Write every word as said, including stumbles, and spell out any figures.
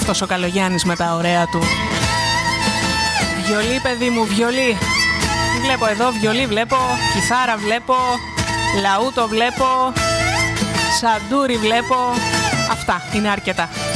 Αυτός ο Καλογιάννης με τα ωραία του. Βιολί, παιδί μου, βιολί. Βλέπω εδώ βιολί, βλέπω κιθάρα, βλέπω λαούτο, βλέπω σαντούρι, βλέπω. Αυτά είναι αρκετά.